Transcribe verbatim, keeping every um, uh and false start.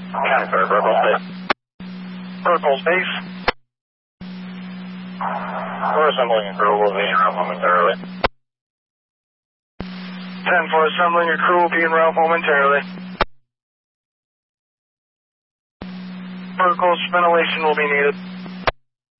Confirm, Purple Base. Purple Base. We're assembling a crew. We'll be en route momentarily. ten four, assembling a crew will be en route momentarily. Vertical ventilation will be needed.